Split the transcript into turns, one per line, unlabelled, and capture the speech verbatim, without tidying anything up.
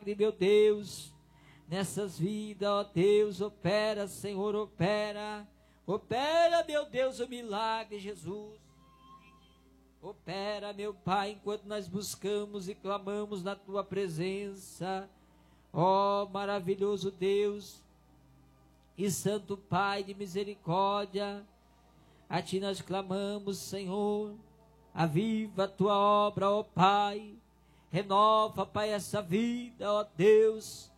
meu Deus, nessas vidas, ó Deus, opera, Senhor, opera, opera, meu Deus, o milagre, Jesus, opera, meu Pai, enquanto nós buscamos e clamamos na Tua presença, ó maravilhoso Deus e Santo Pai de misericórdia, a Ti nós clamamos, Senhor, aviva a Tua obra, ó Pai, renova, Pai, essa vida, ó Deus,